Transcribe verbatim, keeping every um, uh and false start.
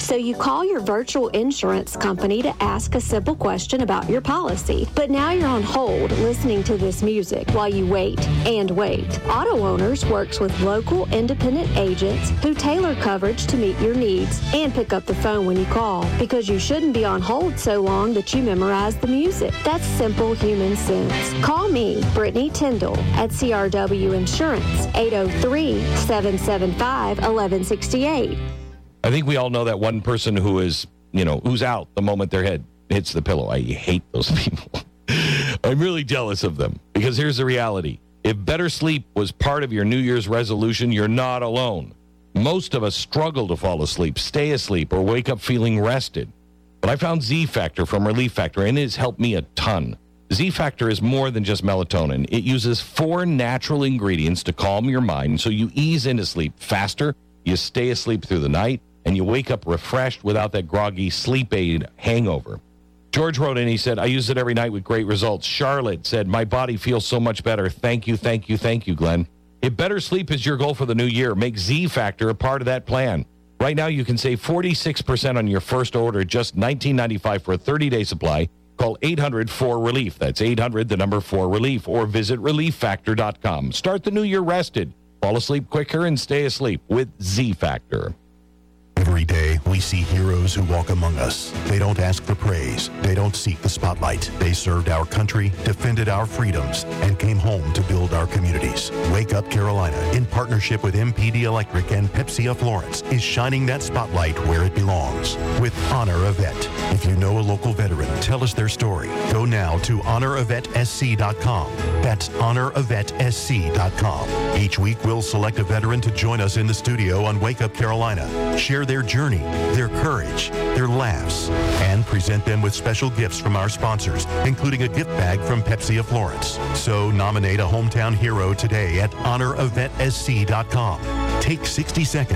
So you call your virtual insurance company to ask a simple question about your policy. But now you're on hold listening to this music while you wait and wait. Auto Owners works with local independent agents who tailor coverage to meet your needs and pick up the phone when you call, because you shouldn't be on hold so long that you memorize the music. That's simple human sense. Call me, Brittany Tyndall, at C R W Insurance, eight oh three, seven seven five, one one six eight. I think we all know that one person who is, you know, who's out the moment their head hits the pillow. I hate those people. I'm really jealous of them, because here's the reality. If better sleep was part of your New Year's resolution, you're not alone. Most of us struggle to fall asleep, stay asleep, or wake up feeling rested. But I found Z-Factor from Relief Factor, and it has helped me a ton. Z-Factor is more than just melatonin. It uses four natural ingredients to calm your mind so you ease into sleep faster, you stay asleep through the night, and you wake up refreshed without that groggy sleep aid hangover. George wrote in, he said, I use it every night with great results. Charlotte said, my body feels so much better. Thank you, thank you, thank you, Glenn. If better sleep is your goal for the new year, make Z-Factor a part of that plan. Right now, you can save forty-six percent on your first order, just nineteen ninety-five for a thirty-day supply. Call eight hundred four relief. That's eight hundred, the number four relief, or visit relief factor dot com. Start the new year rested. Fall asleep quicker and stay asleep with Z-Factor. Every day, we see heroes who walk among us. They don't ask for praise. They don't seek the spotlight. They served our country, defended our freedoms, and came home to build our communities. Wake Up Carolina, in partnership with M P D Electric and Pepsi of Florence, is shining that spotlight where it belongs with Honor a Vet. If you know a local veteran, tell us their story. Go now to honor a vet s c dot com. That's honor a vet s c dot com. Each week, we'll select a veteran to join us in the studio on Wake Up Carolina. Share their journey, their courage, their laughs, and present them with special gifts from our sponsors, including a gift bag from Pepsi of Florence. So nominate a hometown hero today at honor a vet s c dot com. Take sixty seconds